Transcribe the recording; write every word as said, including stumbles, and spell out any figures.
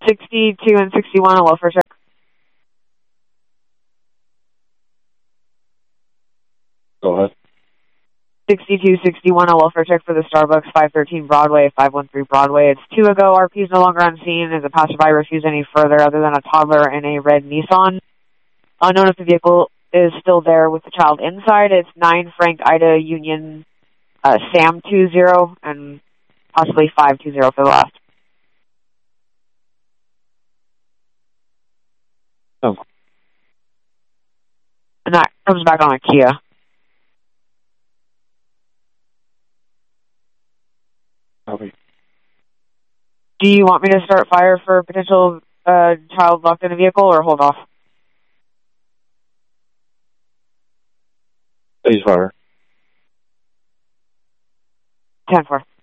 sixty-two and sixty-one on welfare check. Go ahead. sixty-two sixty-one on welfare check for the Starbucks, five thirteen Broadway, five one three Broadway. It's two ago. R P is no longer on scene as a passerby refused any further other than a toddler in a red Nissan. Unknown if the vehicle is still there with the child inside. It's nine Frank Ida Union uh, Sam two zero and possibly five two zero for the last. Oh. And that comes back on a Kia. Copy. Do you want me to start fire for potential uh, child locked in a vehicle or hold off? Please fire. ten four.